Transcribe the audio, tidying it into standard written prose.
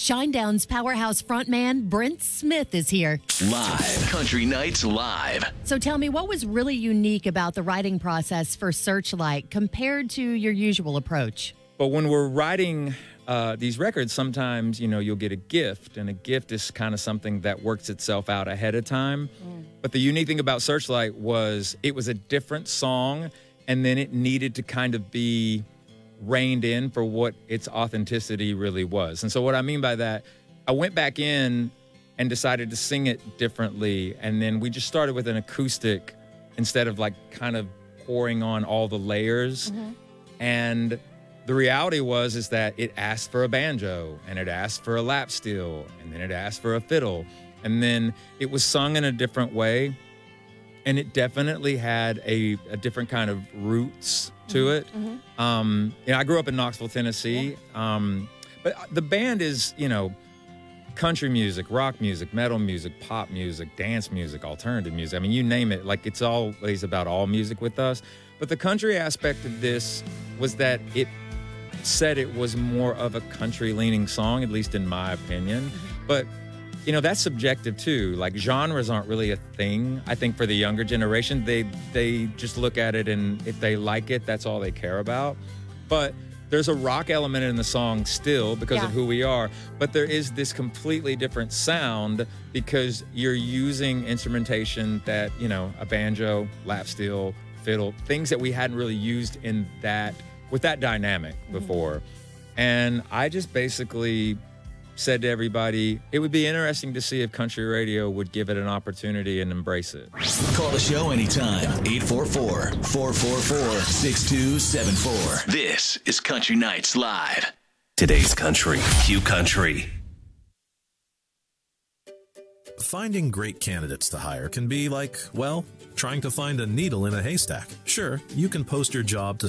Shinedown's powerhouse frontman, Brent Smith, is here. Live. Country Nights Live. So tell me, what was really unique about the writing process for Searchlight compared to your usual approach? But when we're writing these records, sometimes, you'll get a gift, and a gift is kind of something that works itself out ahead of time. But the unique thing about Searchlight was it was a different song, and then it needed to kind of be reined in for what its authenticity really was. And so what I mean by that, I went back in and decided to sing it differently, and then we just started with an acoustic instead of like kind of pouring on all the layers. And the reality is that it asked for a banjo, and it asked for a lap steel, and then it asked for a fiddle, and then it was sung in a different way, and it definitely had a different kind of roots to it. I grew up in Knoxville, Tennessee, but the band is, country music, rock music, metal music, pop music, dance music, alternative music. I mean, you name it. Like, it's always about all music with us. But the country aspect of this was that it said it was more of a country-leaning song, at least in my opinion. But, that's subjective, too. Like, genres aren't really a thing, I think, for the younger generation. They just look at it, and if they like it, that's all they care about. But there's a rock element in the song still because of who we are, but there is this completely different sound because you're using instrumentation that, a banjo, lap steel, fiddle, things that we hadn't really used in that, with that dynamic before. And I just basically said to everybody, it would be interesting to see if country radio would give it an opportunity and embrace it. Call the show anytime. 844-444-6274. This is Country Nights Live. Today's country, Q Country. Finding great candidates to hire can be like, well, trying to find a needle in a haystack. Sure, you can post your job to